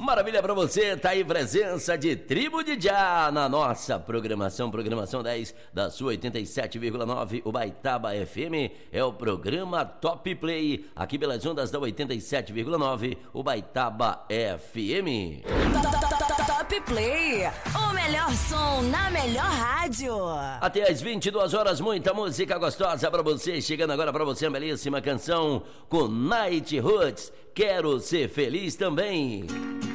Maravilha pra você, tá aí presença de Tribo de Já na nossa programação 10 da sua 87,9 Ubaitaba FM, é o programa Top Play, aqui pelas ondas da 87,9 Ubaitaba FM. Top Play, o melhor som na melhor rádio. Até às 22 horas, muita música gostosa pra você, chegando agora pra você a belíssima canção com Night Roots, Quero Ser Feliz Também.